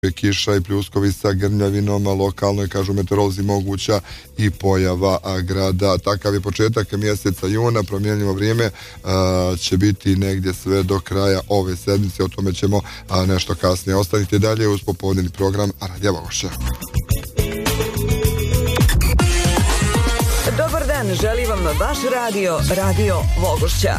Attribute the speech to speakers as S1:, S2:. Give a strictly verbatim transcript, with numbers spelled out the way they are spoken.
S1: će kiša i pljuskovi sa grmljavinom, lokalno je, kažu meteorolozi, moguća i pojava grada. Takav je početak mjeseca juna, promjenjivo vrijeme a, će biti negdje sve do kraja ove sedmice, o tome ćemo a, nešto kasnije. Ostanite dalje uz popodnevni program Radija Vogošća.
S2: Dobar dan, želi vam vaš radio, Radio Vogošća.